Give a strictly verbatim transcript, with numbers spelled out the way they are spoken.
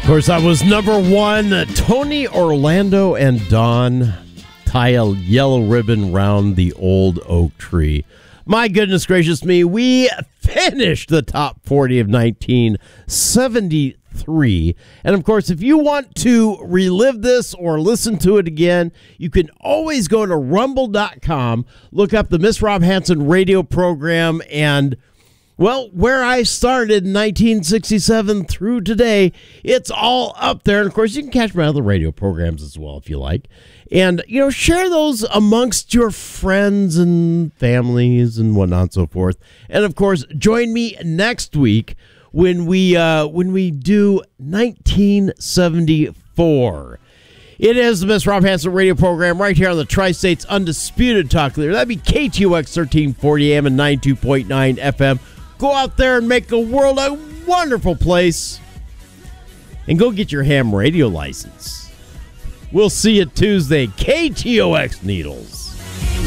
Of course, that was number one. Tony Orlando and Dawn tie a yellow ribbon round the old oak tree. My goodness gracious me, we finished the top forty of nineteen seventy-three. And of course, if you want to relive this or listen to it again, you can always go to rumble dot com, look up the Miss Rob Hansen radio program, and well, where I started in nineteen sixty-seven through today, it's all up there. And, of course, you can catch my other radio programs as well if you like. And, you know, share those amongst your friends and families and whatnot and so forth. And, of course, join me next week when we uh, when we do nineteen seventy-four. It is the Miss Rob Hansen radio program right here on the Tri-State's Undisputed Talk Leader. That'd be K T O X thirteen forty A M and ninety-two point nine F M. Go out there and make the world a wonderful place. And go get your ham radio license. We'll see you Tuesday. K T O X Needles.